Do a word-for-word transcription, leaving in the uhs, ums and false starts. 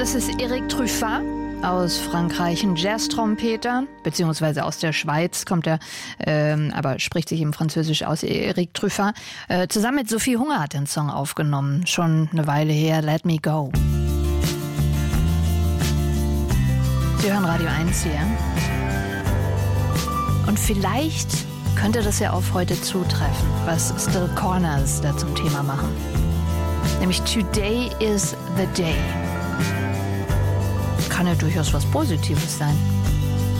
Das ist Eric Truffat aus Frankreich, ein Jazz-Trompeter, beziehungsweise aus der Schweiz kommt er, ähm, aber spricht sich im Französisch aus, Eric Truffat. Äh, zusammen mit Sophie Hunger hat den Song aufgenommen, schon eine Weile her, Let Me Go. Sie hören Radio eins hier. Und vielleicht könnte das ja auf heute zutreffen, was Still Corners da zum Thema machen. Nämlich Today is the Day. Kann ja durchaus was Positives sein.